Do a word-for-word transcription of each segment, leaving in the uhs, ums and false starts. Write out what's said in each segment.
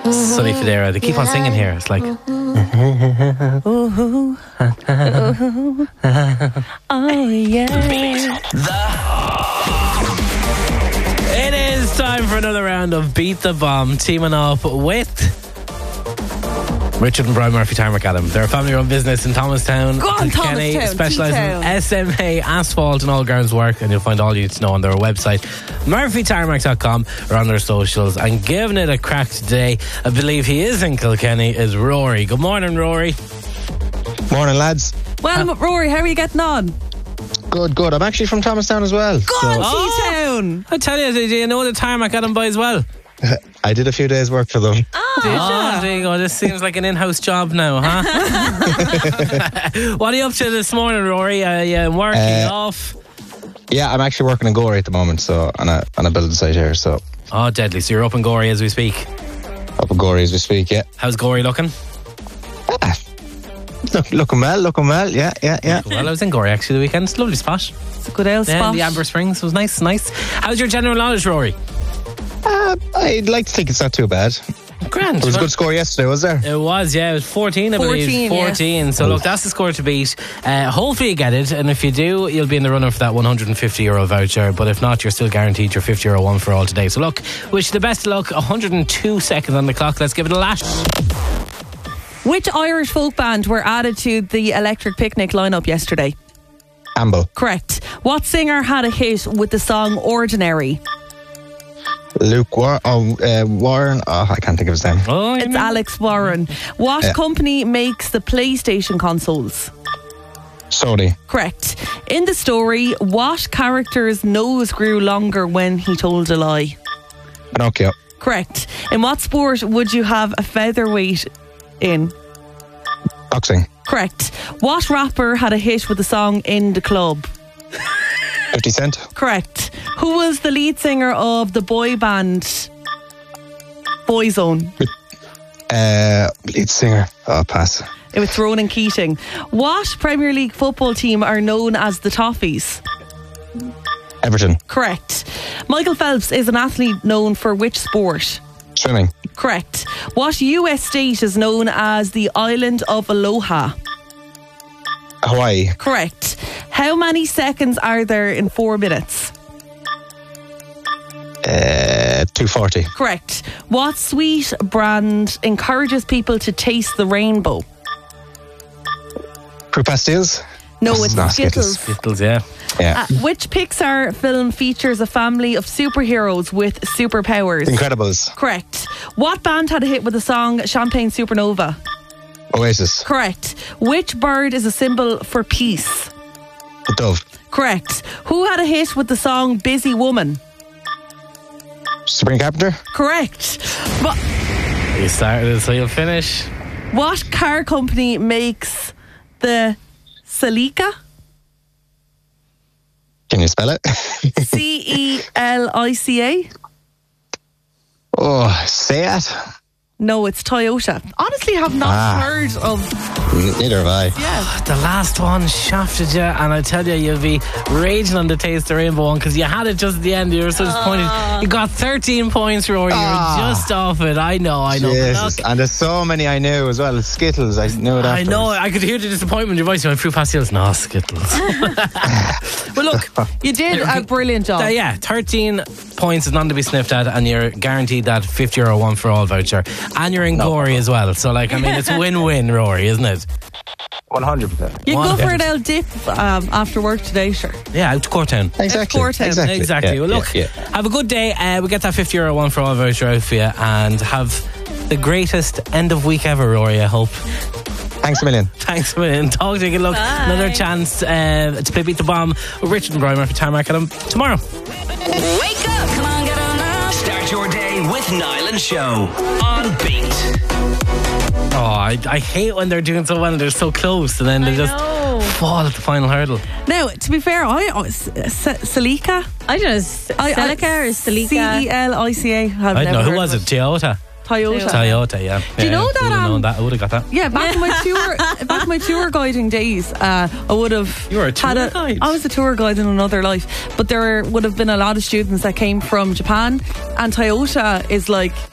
Sonny Fodera. They keep on singing here. It's like... Oh, yeah. Beat It is time for another round of Beat the Bomb, teaming up with Richard and Brian Murphy Tarmac Adam. They're a family-run business in Thomastown. Go on, Kenny, Thomastown, specialising in S M A, asphalt and all grounds work, and you'll find all you need to know on their website, murphy tarmac dot com, or on their socials. And giving it a crack today, I believe he is in Kilkenny, is Rory. Good morning, Rory. Morning, lads. Well, Rory, how are you getting on? Good, good. I'm actually from Thomastown as well. Go so on, T-Town. I tell you, do you know the Tarmac Adam by as well? I did a few days' work for them. Oh, Oh, there you go. This seems like an in-house job now, huh? What are you up to this morning, Rory? Are you working Uh, off? Yeah, I'm actually working in Gorey at the moment, so on a on a building site here. So Oh, deadly. So you're up in Gorey as we speak. up in Gorey as we speak. Yeah, How's Gorey looking? ah, look, looking well, looking well. Yeah, yeah, yeah. Well, I was in Gorey actually the weekend. It's a lovely spot. It's a good old Yeah, spot. the Amber Springs was nice, nice. How's your general knowledge, Rory? Uh, I'd like to think it's not too bad. Grand. It was a good score yesterday, was there? It was, yeah. It was fourteen, I believe. fourteen, fourteen. So, look, that's the score to beat. Uh, hopefully you get it. And if you do, you'll be in the running for that one hundred fifty euro voucher. But if not, you're still guaranteed your fifty euro one for all today. So, look, wish you the best of luck. one hundred two seconds on the clock. Let's give it a lash. Which Irish folk band were added to the Electric Picnic lineup yesterday? Ambo. Correct. What singer had a hit with the song Ordinary? Luke War- oh, uh, Warren. Oh, I can't think of his name. Oh, It's Alex Warren. What Yeah. company makes the PlayStation consoles? Sony. Correct. In the story, what character's nose grew longer when he told a lie? Pinocchio. Correct. In what sport would you have a featherweight in? Boxing. Correct. What rapper had a hit with the song In the Club? fifty Cent. Correct. Who was the lead singer of the boy band Boyzone? Uh, lead singer. Oh, pass. It was Ronan Keating. What Premier League football team are known as the Toffees? Everton. Correct. Michael Phelps is an athlete known for which sport? Swimming. Correct. What U S state is known as the island of Aloha? Hawaii. Correct. How many seconds are there in four minutes? Uh, two forty. Correct. What sweet brand encourages people to taste the rainbow? Crew pastilles. No, it's No, Skittles. Skittles, yeah. Yeah. Uh, which Pixar film features a family of superheroes with superpowers? Incredibles. Correct. What band had a hit with the song Champagne Supernova? Oasis. Correct. Which bird is a symbol for peace? The Dove. Correct. Who had a hit with the song Busy Woman? Sabrina Carpenter. Correct. What, You started it, so you'll finish. what car company makes the Celica? Can you spell it? C E L I C A? Oh, Seat. No, it's Toyota. Honestly, have not Ah. heard of. Neither have I. Yeah. The last one shafted you, and I tell you, you'll be raging on the Taste the Rainbow one because you had it just at the end. You were so disappointed. You got thirteen points, Rory. You Ah. were just off it. I know, I know. But Jesus. look, And there's so many I knew as well. Skittles. I knew it I afterwards. know. I could hear the disappointment in your voice. You went through pastilles. No, Skittles. Well, look. You did a brilliant job. Uh, yeah, thirteen points is none to be sniffed at, and you're guaranteed that fifty euro one for all voucher. And you're in Gorey as well. So, like, I mean, it's win-win, Rory, isn't it? one hundred percent. You can go One- for an L dip um, after work today, sure. Yeah, out to Courtown. Exactly. Courtown. Exactly. Exactly. Yeah, well, look, yeah, yeah. have a good day. Uh, we get that fifty euro one for all voucher out for you, and have the greatest end of week ever, Rory, I hope. Thanks a million. Thanks a million. Talk to you. Good luck. Bye. Another chance uh, to play Beat the Bomb with Richard and Brian Murphy Tarmac at him tomorrow. Wake up! Come on, get on now. Start your day with Niall and Show on Beat. Oh, I, I hate when they're doing so well and they're so close and then they I just know. fall at the final hurdle. Now, to be fair, I oh, S- S- Celica. I don't know, C- Celica or Celica? C E L I C A. I don't know. Who was it? Toyota? Toyota. Toyota, yeah. Do you Yeah, know that, I would have um, known that. I would have got that. Yeah, back in my tour, back in my tour guiding days, uh, I would have. You were a tour had guide? I was a tour guide in another life, but there would have been a lot of students that came from Japan, and Toyota is like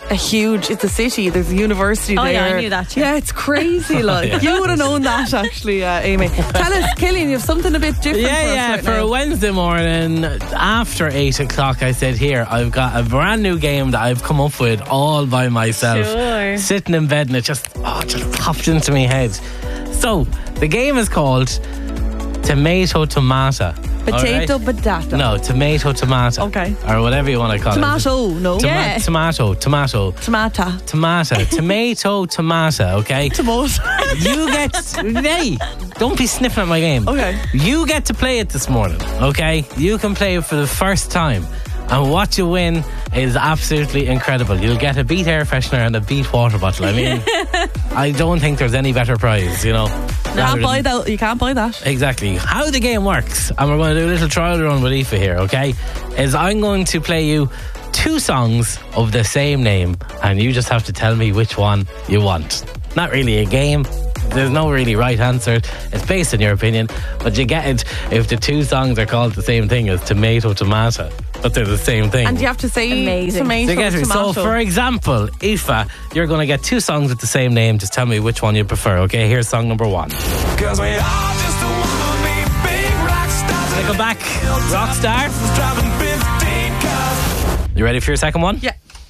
a huge, it's a city, there's a university Oh, there. yeah, I knew that, yeah. Yeah, it's crazy, like. yeah. You would have known that, actually, uh, Amy. Tell us, Killian, you have something a bit different Yeah, for us yeah. right For now. a Wednesday morning after eight o'clock, I said, here, I've got a brand new game that I've come up with all by myself. Sure. Sitting in bed and it just, oh, it just popped into my head. So, the game is called Tomato Tomato. Potato, All right? potato. No, Tomato Tomato. Okay. Or whatever you want to call it. Tomato, no. Toma- Yeah. Tomato, tomato, Tomato. tomato, tomato, tomato, okay? Tomato. You get, hey, don't be sniffing at my game. Okay. You get to play it this morning, okay? You can play it for the first time. And what you win is absolutely incredible. You'll get a Beat air freshener and a Beat water bottle. I mean, I don't think there's any better prize, you know. Can't buy that. You can't buy that. Exactly. How the game works, and we're going to do a little trial run with Aoife here, okay? Is I'm going to play you two songs of the same name, and you just have to tell me which one you want. Not really a game. There's no really right answer. It's based on your opinion, but you get it if the two songs are called the same thing as Tomato Tomato, but they're the same thing. And you have to say Amazing. tomato, Together. tomato. So, for example, Aoife, you're going to get two songs with the same name. Just tell me which one you prefer, okay? Here's song number one. Cause we all just wanna be big rock stars. Nickelback, Rockstar. Driving fifteen cars. You ready for your second one? Yeah.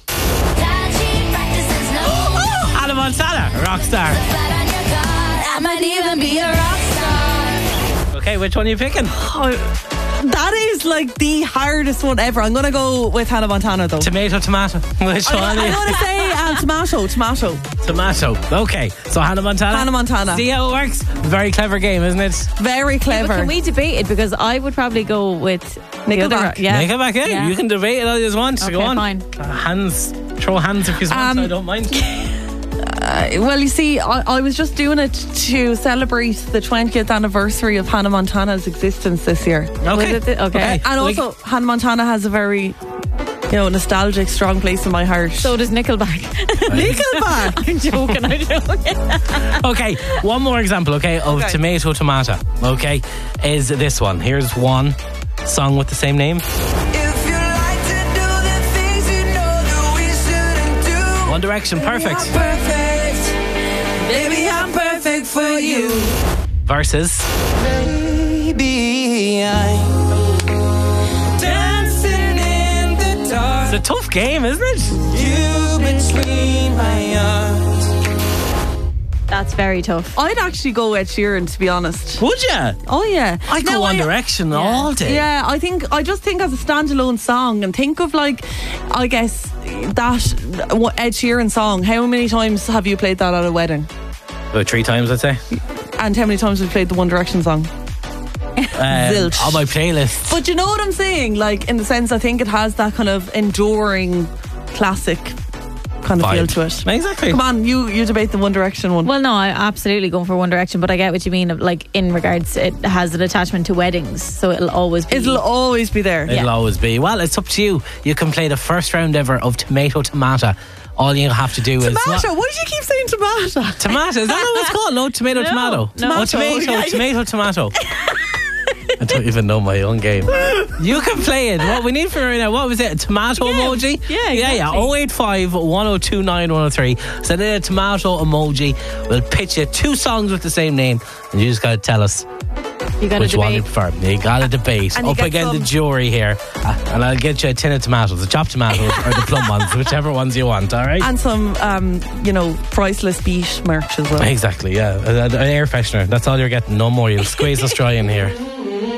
Hannah Montana, Rockstar. I might even be a rock star. Okay, which one are you picking? Oh, that is like the hardest one ever. I'm going to go with Hannah Montana, though. Tomato, tomato. Which one? I'm are you- going to say uh, tomato, tomato. Tomato. Okay, so Hannah Montana. Hannah Montana. See how it works? Very clever game, isn't it? Very But clever. can we debate it? Because I would probably go with the other. Nickelback. Yeah. Nickelback, yeah. Yeah. You can debate it all you want. Okay, Go on. fine. Uh, hands. Throw hands if you want. Um, I don't mind. Uh, well, you see, I, I was just doing it to celebrate the twentieth anniversary of Hannah Montana's existence this year. Okay. Was it the- okay. And Like- also, Hannah Montana has a very, you know, nostalgic, strong place in my heart. So does Nickelback. Nickelback. I'm joking, I'm joking. Okay, one more example, okay, of Okay. tomato, tomato, okay, is this one. Here's one song with the same name. If you like to do the things you know that we shouldn't do. One Direction, perfect. I'm perfect. Baby, I'm perfect for you. Versus Baby, I'm dancing in the dark. it's a tough game, isn't it? You between my arms. That's very tough. I'd actually go Ed Sheeran, to be honest. Would you? Oh, yeah. I go Now, One I- Direction all day. Yeah, I think I just think as a standalone song, and think of like, I guess that what Ed Sheeran song. How many times have you played that at a wedding? About three times, I'd say. And how many times have you played the One Direction song? Um, Zilch. on my playlist. But you know what I'm saying? Like, in the sense, I think it has that kind of enduring classic kind of feel Vibe. to it. Exactly. Come on, you you debate the One Direction one. Well, no, I absolutely going for One Direction, but I get what you mean. Like in regards, it has an attachment to weddings, so it'll always be. It'll always be there. It'll Yeah. always be. Well, it's up to you. You can play the first round ever of Tomato Tomato. All you have to do is Tomato. Why did you keep saying tomato? Tomato. Is that what it's called? No, tomato, No, tomato. no. Oh, tomato, Yeah. tomato, tomato. I don't even know my own game. You can play it. What we need for right now, what was it? A tomato Yeah. emoji? Yeah, Yeah, yeah. exactly. oh eight five, one oh two, nine one oh three. Send in a tomato emoji. We'll pitch you two songs with the same name, and you just got to tell us You got to which one you debate. prefer. You got to debate. And you Up get against the some- jury here. Uh, and I'll get you a tin of tomatoes, the chopped tomatoes or the plum ones, whichever ones you want, all right? And some, um, you know, priceless beat merch as well. Exactly, yeah. An air freshener. That's all you're getting. No more. You'll squeeze us dry in here.